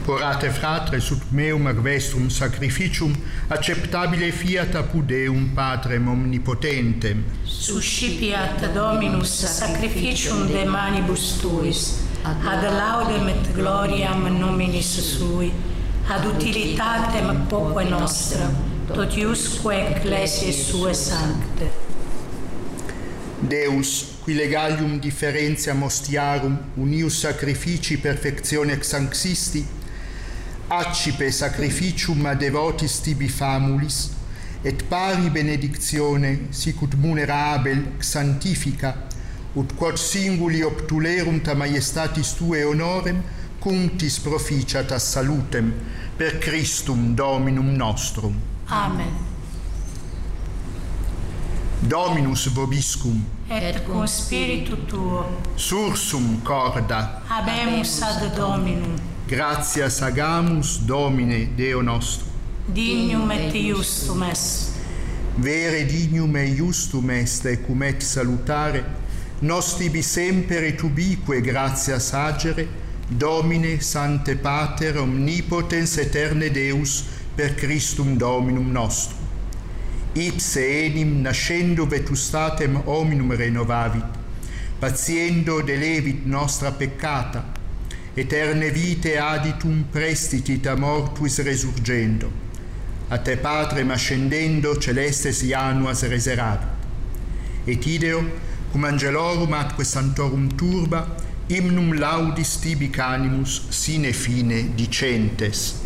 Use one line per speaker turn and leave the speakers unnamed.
Orate fratres ut meum ac vestrum sacrificium acceptabile fiat apud Deum Patrem omnipotentem.
Suscipiat Dominus sacrificium de manibus tuis, ad laudem et gloriam nominis sui, ad utilitatem quoque nostra, totiusque ecclesiae sue sancte.
Deus, qui legalium differentiam ostiarum, unius sacrifici perfectione ex sanctisti, accipe sacrificium a devotis tibi famulis, et pari benedictione sicut munerabel sanctifica, ut quod singuli obtulerum ta maiestatis tue honorem, cunctis proficiat a salutem, per Christum Dominum nostrum.
Amen.
Dominus vobiscum,
Et cum spiritu tuo,
sursum corda,
habemus ad Dominum,
gratias agamus Domine Deo nostro.
dignum et iustum est.
Vere dignum e iustum est ecum et salutare, nos tibi semper et ubique gratias agere, Domine Sancte Pater omnipotens eterne Deus, per Christum Dominum nostrum. Ipse enim nascendo vetustatem hominum renovavit, patiendo delevit nostra peccata, eterne vite aditum prestitit a mortuis resurgendo, a te Patrem ascendendo celestes Ianuas reseravit. Et ideo, cum angelorum atque santorum turba, hymnum laudis tibi canimus sine fine dicentes.